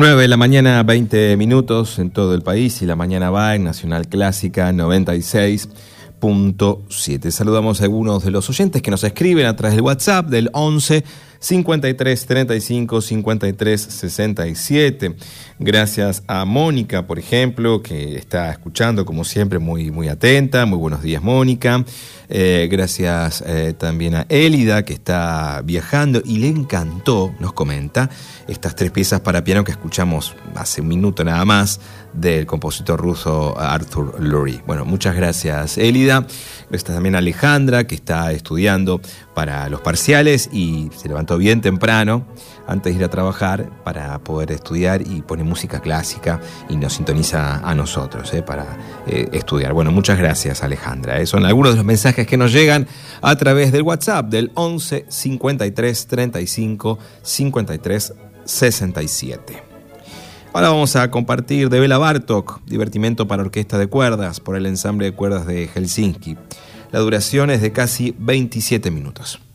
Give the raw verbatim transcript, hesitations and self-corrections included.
nueve de la mañana, veinte minutos en todo el país, y la mañana va en Nacional Clásica noventa y seis punto siete. Saludamos a algunos de los oyentes que nos escriben a través del WhatsApp del once cincuenta y tres treinta y cinco cincuenta y tres sesenta y siete. Gracias a Mónica, por ejemplo, que está escuchando como siempre, muy, muy atenta. Muy buenos días, Mónica. Eh, gracias eh, también a Élida, que está viajando y le encantó, nos comenta, estas tres piezas para piano que escuchamos hace un minuto nada más del compositor ruso Arthur Lurie. Bueno, muchas gracias, Élida. Gracias también a Alejandra, que está estudiando para los parciales y se levantó bien temprano antes de ir a trabajar para poder estudiar, y pone música clásica y nos sintoniza a nosotros eh, para eh, estudiar. Bueno, muchas gracias, Alejandra. Eh. Son algunos de los mensajes que nos llegan a través del WhatsApp del once cincuenta y tres treinta y cinco cincuenta y tres sesenta y siete. Ahora vamos a compartir de Bela Bartók, Divertimento para orquesta de cuerdas, por el ensamble de cuerdas de Helsinki. La duración es de casi veintisiete minutos.